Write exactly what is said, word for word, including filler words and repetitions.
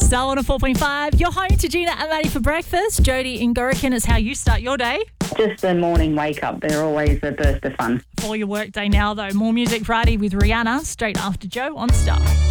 Star one oh four point five. You're home to Gina and Maddie for breakfast. Jodie in Gorican is how you start your day. Just the morning wake up. They're always a burst of fun. For your work day now, though, more Music Friday with Rihanna straight after Joe on Star.